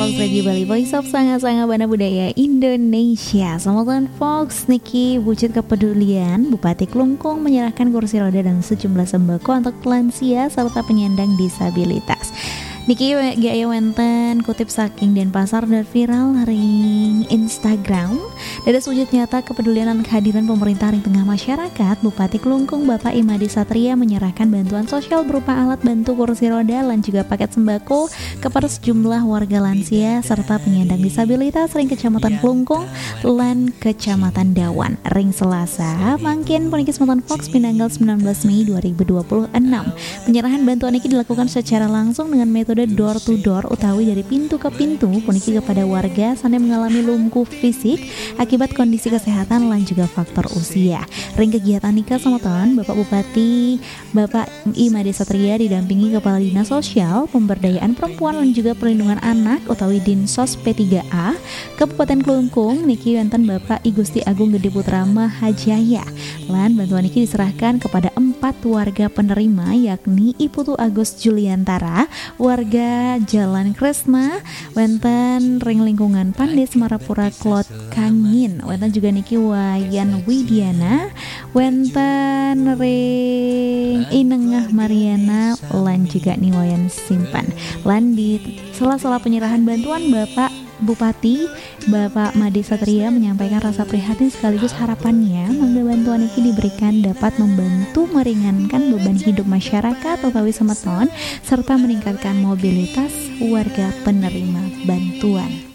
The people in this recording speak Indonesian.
Fox Radio Bali, Voice of Sanga-Sanga Bana Budaya Indonesia. Selamat Fox, Niki wujud kepedulian Bupati Klungkung menyerahkan kursi roda dan sejumlah sembako untuk lansia serta penyandang disabilitas. Niki gaya wenten kutip saking Denpasar dan viral ring Instagram. Ada wujud nyata kepedulian dan kehadiran pemerintah di tengah masyarakat. Bupati Klungkung Bapak Imadi Satria menyerahkan bantuan sosial berupa alat bantu kursi roda dan juga paket sembako kepada sejumlah warga lansia serta penyandang disabilitas ring Kecamatan Klungkung lan Kecamatan Dawan. Ring Selasa mangkin Punikis Moton Fox pinanggal 19 Mei 2026. Penyerahan bantuan ini dilakukan secara langsung dengan metode door to door utawi dari pintu ke pintu puniki kepada warga sane mengalami lumpuh fisik akibat kondisi kesehatan lan juga faktor usia. Ring kegiatan nikah semeton Bapak Bupati Bapak Imadi Satria didampingi Kepala Dinas Sosial, Pemberdayaan Perempuan dan juga Perlindungan Anak utawi Dinsos P3A Kabupaten Klungkung niki wonten Bapak I Gusti Agung Gede Putra Mahajaya. Lan bantuan niki diserahkan kepada 4 warga penerima yakni Iputu Agus Juliantara, warga Jalan Kresna, wenten ring lingkungan Pande Semarapura Klot Kangin, wenten juga niki Wayan Widiana, wenten ring Inengah Mariana, lan juga nih Wayan Simpan. Lan di sela-sela penyerahan bantuan Bapak Bupati Bapak Madi Satria menyampaikan rasa prihatin sekaligus harapannya mangga bantuan ini diberikan dapat membantu meringankan beban hidup masyarakat utawi semeton serta meningkatkan mobilitas warga penerima bantuan.